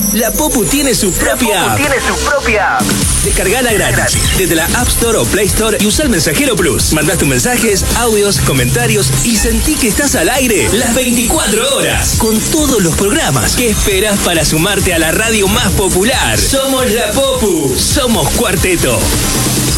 La Popu tiene su propia app. Descargala gratis desde la App Store o Play Store y usa el Mensajero Plus. Mandás tus mensajes, audios, comentarios y sentí que estás al aire las 24 horas con todos los programas. ¿Qué esperás para sumarte a la radio más popular? Somos la Popu, somos Cuarteto.